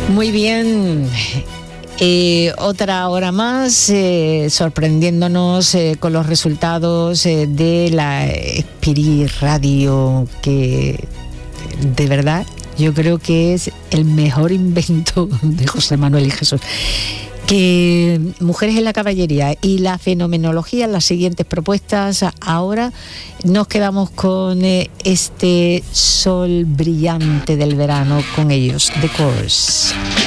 Muy bien. Otra hora más sorprendiéndonos con los resultados de la Espiri Radio, que de verdad yo creo que es el mejor invento de José Manuel y Jesús. Que Mujeres en la Caballería y la fenomenología, las siguientes propuestas. Ahora nos quedamos con este sol brillante del verano, con ellos, The Course.